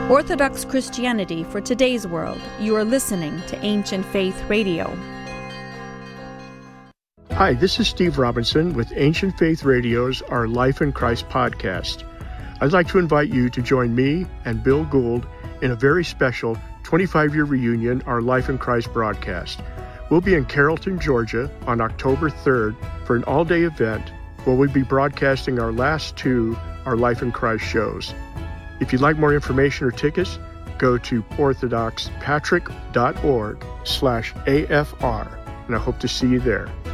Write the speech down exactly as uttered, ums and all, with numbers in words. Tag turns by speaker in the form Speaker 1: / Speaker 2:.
Speaker 1: Orthodox Christianity for today's world. You are listening to Ancient Faith Radio.
Speaker 2: Hi, this is Steve Robinson with Ancient Faith Radio's Our Life in Christ podcast. I'd like to invite you to join me and Bill Gould in a very special twenty-five-year reunion Our Life in Christ broadcast. We'll be in Carrollton, Georgia on October third for an all-day event where we'll be broadcasting our last two Our Life in Christ shows. If you'd like more information or tickets, go to orthodox patrick dot org slash A F R, and I hope to see you there.